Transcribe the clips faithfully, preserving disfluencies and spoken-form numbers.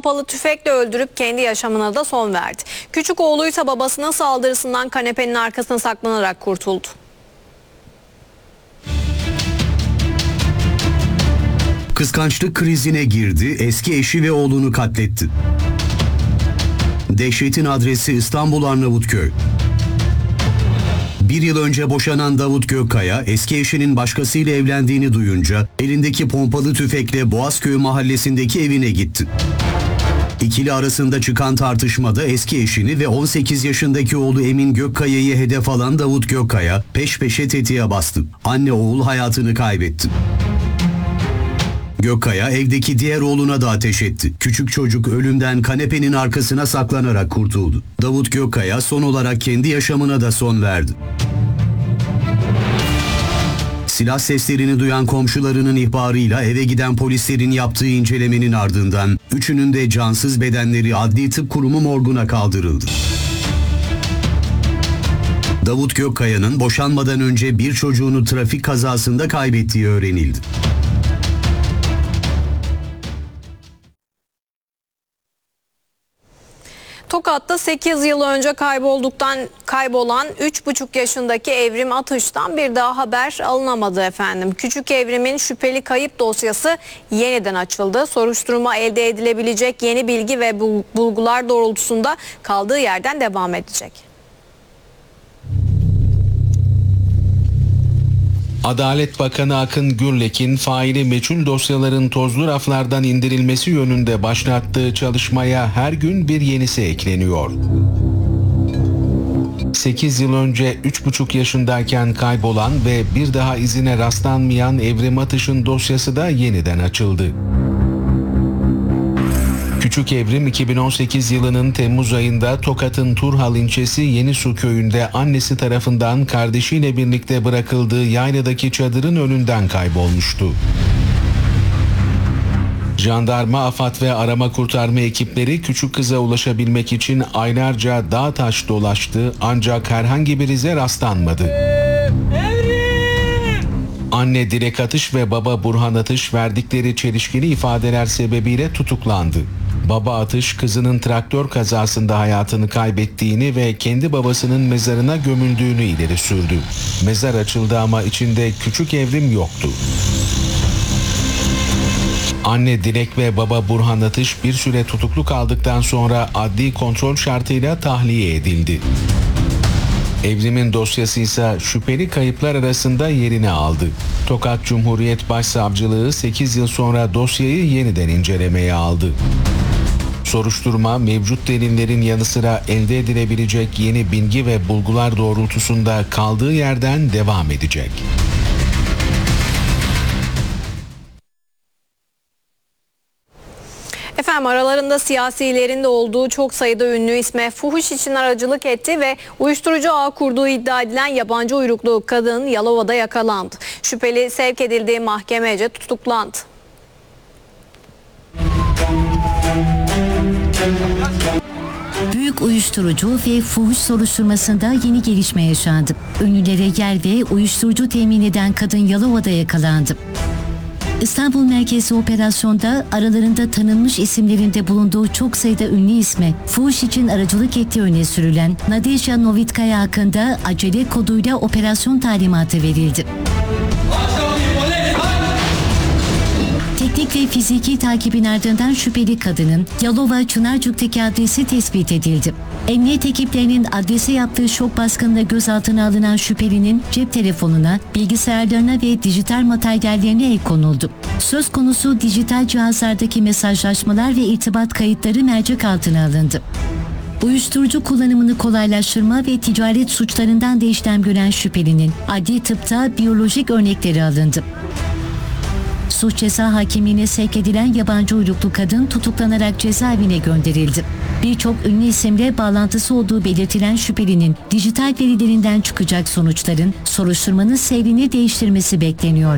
pompalı tüfekle öldürüp kendi yaşamına da son verdi. Küçük oğluysa babasının saldırısından kanepenin arkasına saklanarak kurtuldu. Kıskançlık krizine girdi, eski eşi ve oğlunu katletti. Dehşetin adresi İstanbul Arnavutköy. Bir yıl önce boşanan Davut Gökkaya, eski eşinin başkasıyla evlendiğini duyunca elindeki pompalı tüfekle Boğazköy mahallesindeki evine gitti. İkili arasında çıkan tartışmada eski eşini ve on sekiz yaşındaki oğlu Emin Gökkaya'yı hedef alan Davut Gökkaya peş peşe tetiğe bastı. Anne oğul hayatını kaybetti. Gökkaya evdeki diğer oğluna da ateş etti. Küçük çocuk ölümden kanepenin arkasına saklanarak kurtuldu. Davut Gökkaya son olarak kendi yaşamına da son verdi. Silah seslerini duyan komşularının ihbarıyla eve giden polislerin yaptığı incelemenin ardından üçünün de cansız bedenleri Adli Tıp Kurumu morguna kaldırıldı. Davut Gökkaya'nın boşanmadan önce bir çocuğunu trafik kazasında kaybettiği öğrenildi. Tokat'ta sekiz yıl önce kaybolduktan kaybolan üç buçuk yaşındaki Evrim Atış'tan bir daha haber alınamadı efendim. Küçük Evrim'in şüpheli kayıp dosyası yeniden açıldı. Soruşturma elde edilebilecek yeni bilgi ve bulgular doğrultusunda kaldığı yerden devam edecek. Adalet Bakanı Akın Gürlek'in faili meçhul dosyaların tozlu raflardan indirilmesi yönünde başlattığı çalışmaya her gün bir yenisi ekleniyor. sekiz yıl önce üç buçuk yaşındayken kaybolan ve bir daha izine rastlanmayan Evrim Atış'ın dosyası da yeniden açıldı. Küçük Evrim iki bin on sekiz yılının Temmuz ayında Tokat'ın Turhal ilçesi Yenisu köyünde annesi tarafından kardeşiyle birlikte bırakıldığı yayladaki çadırın önünden kaybolmuştu. Jandarma, AFAD ve arama kurtarma ekipleri küçük kıza ulaşabilmek için aylarca dağ taş dolaştı ancak herhangi bir ize rastlanmadı. Anne Dilek Atış ve baba Burhan Atış verdikleri çelişkili ifadeler sebebiyle tutuklandı. Baba Atış kızının traktör kazasında hayatını kaybettiğini ve kendi babasının mezarına gömüldüğünü ileri sürdü. Mezar açıldı ama içinde küçük Evrim yoktu. Anne Dilek ve baba Burhan Atış bir süre tutuklu kaldıktan sonra adli kontrol şartıyla tahliye edildi. Evrim'in dosyası ise şüpheli kayıplar arasında yerini aldı. Tokat Cumhuriyet Başsavcılığı sekiz yıl sonra dosyayı yeniden incelemeye aldı. Soruşturma mevcut delillerin yanı sıra elde edilebilecek yeni bilgi ve bulgular doğrultusunda kaldığı yerden devam edecek. Efendim aralarında siyasilerin de olduğu çok sayıda ünlü isme fuhuş için aracılık etti ve uyuşturucu ağ kurduğu iddia edilen yabancı uyruklu kadın Yalova'da yakalandı. Şüpheli sevk edildiği mahkemece tutuklandı. Büyük uyuşturucu ve fuhuş soruşturmasında yeni gelişme yaşandı. Ünlülere yer ve uyuşturucu temin eden kadın Yalova'da yakalandı. İstanbul merkezi operasyonda aralarında tanınmış isimlerinde bulunduğu çok sayıda ünlü isme fuhuş için aracılık ettiği öne sürülen Nadejda Novitkaya hakkında acele koduyla operasyon talimatı verildi. Teknik ve fiziki takibin ardından şüpheli kadının Yalova Çınarcık'taki adresi tespit edildi. Emniyet ekiplerinin adrese yaptığı şok baskınında gözaltına alınan şüphelinin cep telefonuna, bilgisayarlarına ve dijital materyallerine el konuldu. Söz konusu dijital cihazlardaki mesajlaşmalar ve irtibat kayıtları mercek altına alındı. Uyuşturucu kullanımını kolaylaştırma ve ticaret suçlarından da işlem gören şüphelinin adli tıpta biyolojik örnekleri alındı. Suç ceza hakimliğine sevk edilen yabancı uyruklu kadın tutuklanarak cezaevine gönderildi. Birçok ünlü isimle bağlantısı olduğu belirtilen şüphelinin dijital verilerinden çıkacak sonuçların soruşturmanın seyrini değiştirmesi bekleniyor.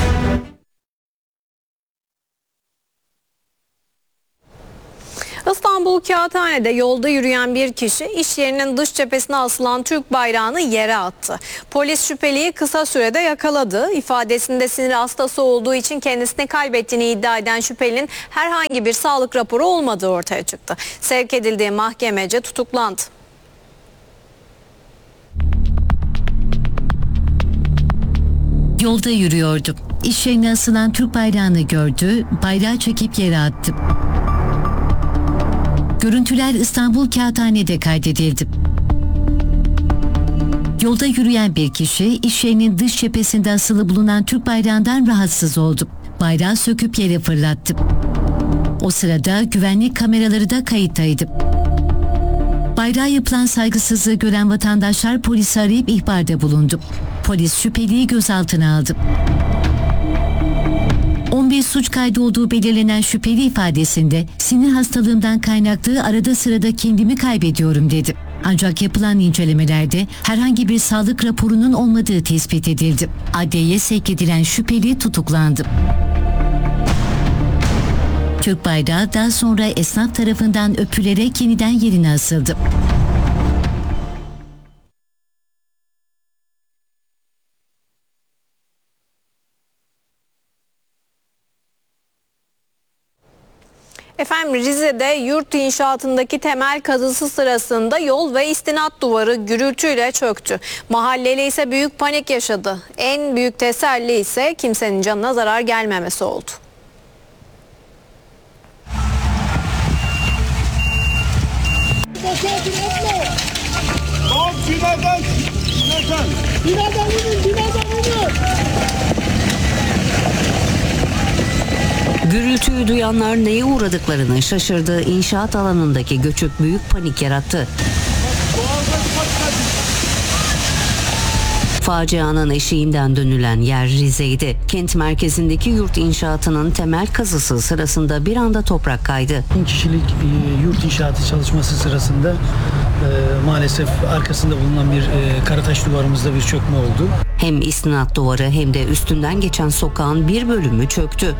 İstanbul İstanbul Kağıthane'de yolda yürüyen bir kişi iş yerinin dış cephesine asılan Türk bayrağını yere attı. Polis şüpheliyi kısa sürede yakaladı. İfadesinde sinir hastası olduğu için kendisini kaybettiğini iddia eden şüphelinin herhangi bir sağlık raporu olmadığı ortaya çıktı. Sevk edildiği mahkemece tutuklandı. Yolda yürüyordum. İş yerine asılan Türk bayrağını gördü, bayrağı çekip yere attı. Görüntüler İstanbul Kağıthane'de kaydedildi. Yolda yürüyen bir kişi iş yerinin dış cephesinde asılı bulunan Türk bayrağından rahatsız oldu. Bayrağı söküp yere fırlattı. O sırada güvenlik kameraları da kayıttaydı. Bayrağa yapılan saygısızlığı gören vatandaşlar polisi arayıp ihbarda bulundu. Polis şüpheliyi gözaltına aldı. on bir suç kaydı olduğu belirlenen şüpheli ifadesinde sinir hastalığımdan kaynaklı arada sırada kendimi kaybediyorum dedi. Ancak yapılan incelemelerde herhangi bir sağlık raporunun olmadığı tespit edildi. Adliyeye sevk edilen şüpheli tutuklandı. Türk bayrağı daha sonra esnaf tarafından öpülerek yeniden yerine asıldı. Efendim Rize'de yurt inşaatındaki temel kazısı sırasında yol ve istinat duvarı gürültüyle çöktü. Mahalleli ise büyük panik yaşadı. En büyük teselli ise kimsenin canına zarar gelmemesi oldu. Binadan, binadan, binadan inin, binadan inin. Gürültüyü duyanlar neye uğradıklarını şaşırdı. İnşaat alanındaki göçük büyük panik yarattı. Facianın eşiğinden dönülen yer Rize'ydi. Kent merkezindeki yurt inşaatının temel kazısı sırasında bir anda toprak kaydı. bin kişilik e, yurt inşaatı çalışması sırasında e, maalesef arkasında bulunan bir e, karataş duvarımızda bir çökme oldu. Hem istinat duvarı hem de üstünden geçen sokağın bir bölümü çöktü.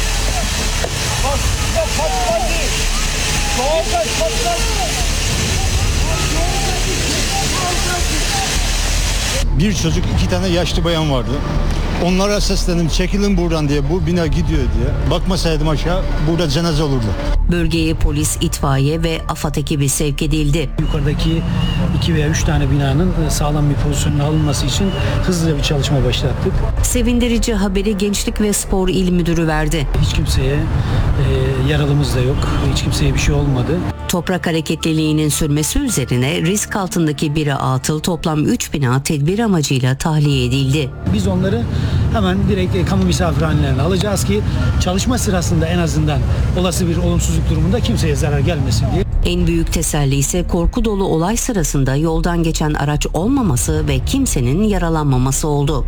Bir çocuk, iki tane yaşlı bayan vardı. Onlara seslendim, çekilin buradan diye, bu bina gidiyor diye. Bakmasaydım aşağı, burada cenaze olurdu. Bölgeye polis, itfaiye ve AFAD ekibi sevk edildi. Yukarıdaki iki veya üç tane binanın sağlam bir pozisyonuna alınması için hızlı bir çalışma başlattık. Sevindirici haberi Gençlik ve Spor İl Müdürü verdi. Hiç kimseye e, yaralımız da yok, hiç kimseye bir şey olmadı. Toprak hareketliliğinin sürmesi üzerine risk altındaki biri atıl toplam üç bina tedbir amacıyla tahliye edildi. Biz onları hemen direkt e, kamu misafirhanelerine alacağız ki çalışma sırasında en azından olası bir olumsuzluk durumunda kimseye zarar gelmesin diye. En büyük teselli ise korku dolu olay sırasında yoldan geçen araç olmaması ve kimsenin yaralanmaması oldu.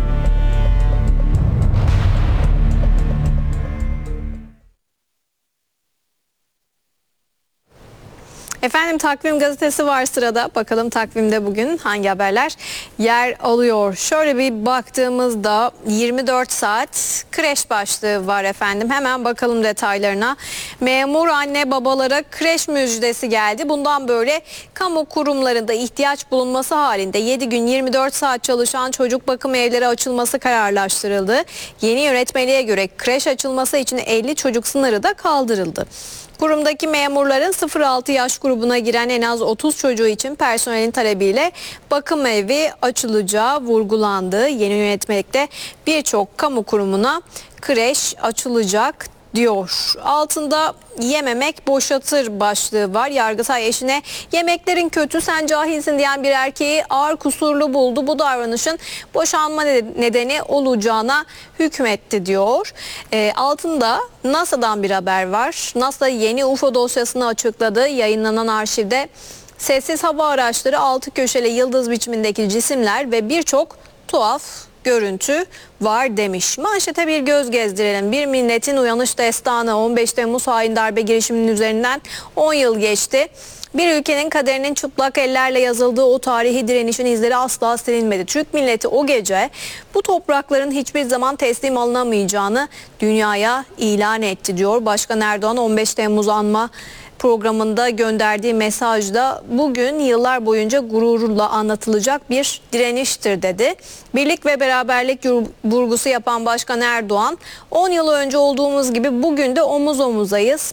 Efendim Takvim gazetesi var sırada. Bakalım takvimde bugün hangi haberler yer alıyor. Şöyle bir baktığımızda yirmi dört saat kreş başlığı var efendim. Hemen bakalım detaylarına. Memur anne babalara kreş müjdesi geldi. Bundan böyle kamu kurumlarında ihtiyaç bulunması halinde yedi gün yirmi dört saat çalışan çocuk bakım evleri açılması kararlaştırıldı. Yeni yönetmeliğe göre kreş açılması için elli çocuk sınırı da kaldırıldı. Kurumdaki memurların sıfır altı yaş grubuna giren en az otuz çocuğu için personelin talebiyle bakım evi açılacağı vurgulandı. Yeni yönetmelikte birçok kamu kurumuna kreş açılacak diyor. Altında yememek boşatır başlığı var. Yargıtay eşine yemeklerin kötü sen cahilsin diyen bir erkeği ağır kusurlu buldu. Bu davranışın boşanma nedeni olacağına hükmetti diyor. E, altında NASA'dan bir haber var. NASA yeni U F O dosyasını açıkladı. Yayınlanan arşivde sessiz hava araçları, altı köşeli yıldız biçimindeki cisimler ve birçok tuhaf görüntü var demiş. Manşete bir göz gezdirelim. Bir milletin uyanış destanı. on beş Temmuz hain darbe girişiminin üzerinden on yıl geçti. Bir ülkenin kaderinin çıplak ellerle yazıldığı o tarihi direnişin izleri asla silinmedi. Türk milleti o gece bu toprakların hiçbir zaman teslim alınamayacağını dünyaya ilan etti diyor. Başkan Erdoğan on beş Temmuz anma programında gönderdiği mesajda bugün yıllar boyunca gururla anlatılacak bir direniştir dedi. Birlik ve beraberlik vurgusu yapan Başkan Erdoğan, on yıl önce olduğumuz gibi bugün de omuz omuzayız.